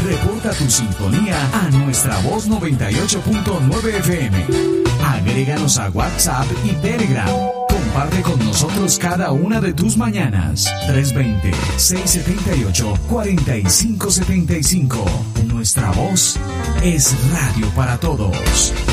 Reporta tu sintonía a nuestra voz 98.9 FM. Agréganos a WhatsApp y Telegram. Comparte con nosotros cada una de tus mañanas. 320-678-4575. Nuestra voz es radio para todos.